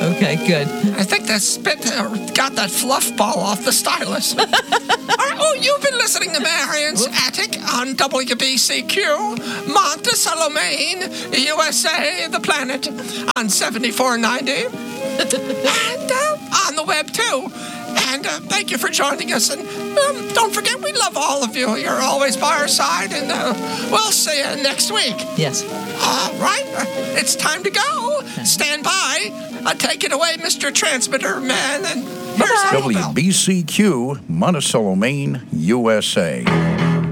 Okay, good. I think that spit got that fluff ball off the stylus. All right, oh, you've been listening to Marion's Attic on WBCQ, Monticello, Maine, USA, the planet, on 7490. And on the web, too. And thank you for joining us. And don't forget, we love all of you. You're always by our side. And we'll see you next week. Yes. All right. It's time to go. Stand by. Take it away, Mr. Transmitter Man. And here's WBCQ, Monticello, Maine, USA.